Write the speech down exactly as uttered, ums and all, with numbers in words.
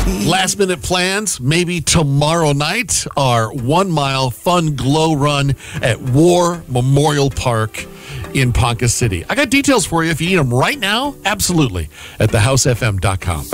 Last minute plans, maybe tomorrow night, our one mile fun glow run at War Memorial Park in Ponca City. I got details for you if you need them right now. Absolutely. At the house f m dot com.